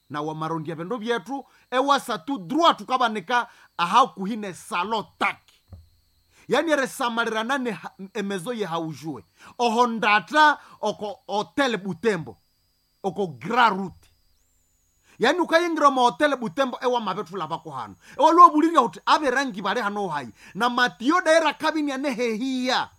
na wa marondia vendo vyetu ewasa tu droit tukabanika ahau kuhine salotaki. Yani resamarira nane emezo ye haujue. Ohondata oko hotel Butembo. Oko Grand Route. Yani ukayingira ma hotel Butembo ewa mabetu labako hano. Ewa luwa buliria hote abe rangi bare hano hai. Na matiyo daera kabini ya nehehia.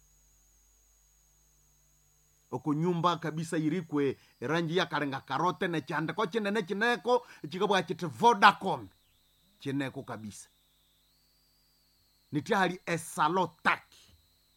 Oko nyumba kabisa irikwe rangi ya karenga karote ne chanda ko chinene chineko chikabwa chite Vodacom. Chineko kabisa. Nitihali esalotaki.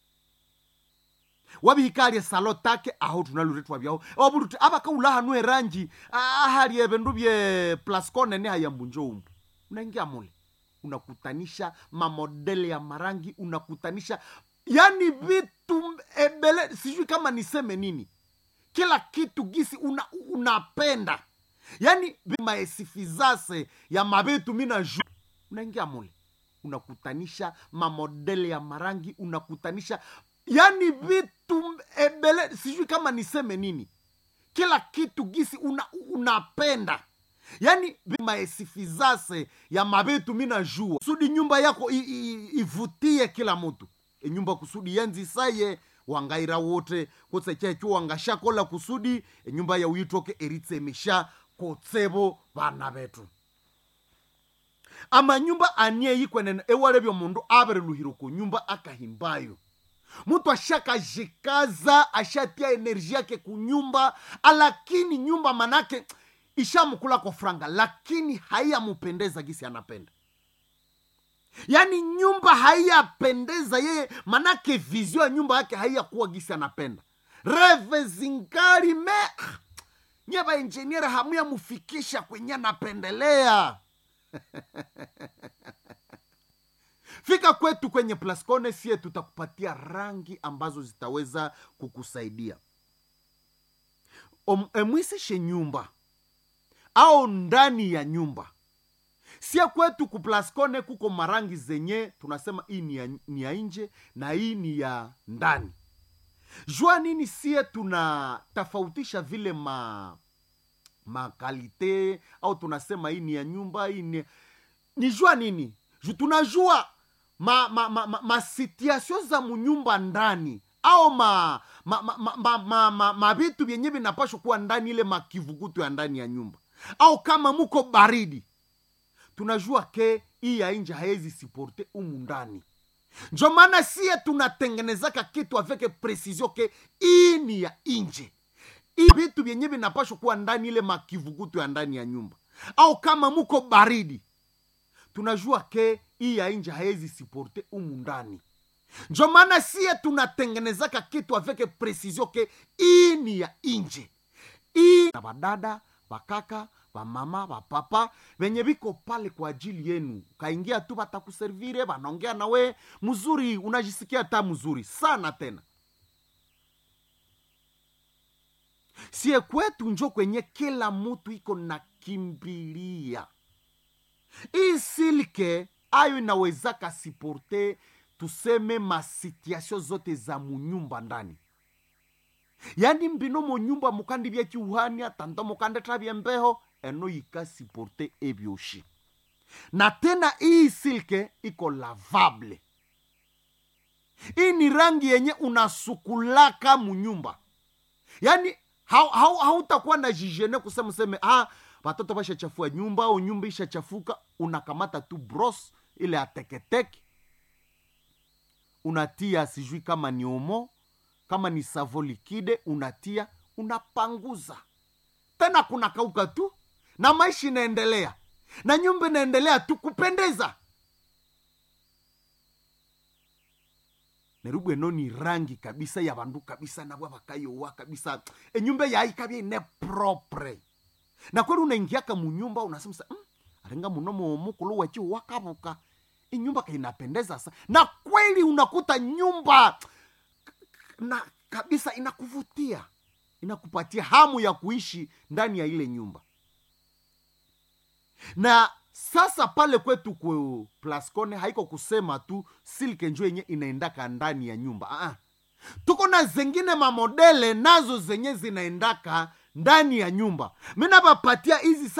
Wabi hikali esalotaki aho tunaluretu wabiyaho. Waburuti abaka ulaha nue rangi. Ahali ebendu bie plaskone ne hayambunjo umbu. Unaingia mule. Unakutanisha mamodele ya marangi. Unakutanisha. Yani vitu ebele. Sijui kama niseme nini. Kila kitu gisi unapenda. Yani maesifizase ya mabetu mina ju. Unaingia mule. Unakutanisha mamodele ya marangi. Unakutanisha. Yani vitu ebele. Sijui kama niseme nini. Kila kitu gisi unapenda. Yani maesifizase ya mabetu mina jua. Kusudi nyumba yako ivutie kila mtu. Nyumba kusudi yenzi saye wangaira wote kutse chechu wangashakola kusudi nyumba ya uyitoke eritse misha kotsebo bana betu. Ama nyumba anie yikwenene ewarebyo mundu abere luhiro ku nyumba akahimbayo. Mtu ashaka jikaza ashatia energia yake kunyumba, lakini nyumba manake ishamukula kwa franga, lakini haiyamupendeza gisi anapenda. Yani nyumba haiyapendeza yeye, manake vizio ya nyumba yake haiyakuwa gisi anapenda. Reve zingari nyeba engineer hamuya mufikisha kwenye anapendelea. Fika kwetu kwenye Plascone, siye tutakupatia rangi ambazo zitaweza kukusaidia. Emwisishe nyumba au ndani ya nyumba. Siya kwetu ku Plascone kuko marangi zenye tunasema hii ni ya nje na hii ni ya ndani. Jua nini siye tunatofautisha vile makalite au tunasema hii ni ya nyumba, hii ni jua nini? Tunajua situation za munyumba ndani au vitu vyenye vinapaswa kuwa ndani, ile makivukutu ya ndani ya nyumba. Au kama muko baridi, tunajua ke hii ya nje haezi supporte umu ndani. Ndio maana siye tunatengenezaka kitu avec precision ke hii ni ya nje. Hii vitu vyenye vinapaswa kuwa ndani, ile makivukutu ya ndani ya nyumba. Au kama muko baridi, tunajua ke hii ya nje haezi supporte umu ndani. Ndio maana siye tunatengenezaka kitu avec precision ke hii ni ya nje. Hii na badada, bakaka, bamama, bapapa, venye biko pale kwa ajili yenu. Kaingia tu batakuservire, banongea nawe mzuri, unajisikia ta mzuri sana tena. Siye kwetu njo kwenye kila mtu iko na kimbilia. Hii silke ayo inaweza kasiporte tuseme masituasyon zote za munyumba ndani. Yani mbino munyumba mukandi bya kiuhania, tanda mukande tabia mbeho, eno yikasiporte ebyoshi. Na tena hii silke iko lavable. Hii ni rangi yenye unasukulaka munyumba. Yani hautakuwa na jijene kusema useme watoto basha chafua nyumba au nyumba isha chafuka, unakamata tu bros ile ateketeke. Unatia sijui kama ni omo, kama ni savo likide, unatia, unapanguza. Tena kuna kauka tu, na maisha inaendelea. Na nyumba inaendelea tu kupendeza. Nerubwe no ni rangi kabisa ya bandu kabisa na wabakayo wa kabisa. Nyumba ya ikabia ine propre. Na kweli unaingiaka munyumba unasema arenga munomo mukulu wachi wakabuka. Nyumba inapendeza sana. Na kweli unakuta nyumba na kabisa inakuvutia. Inakupatia hamu ya kuishi ndani ya ile nyumba. Na sasa pale kwetu kwa Plascone haiko kusema tu silke njo yenye inaendaka ndani ya nyumba. Tuko na zengine mamodele nazo zenye zinaendaka ndani ya nyumba. Mina bapatia hizi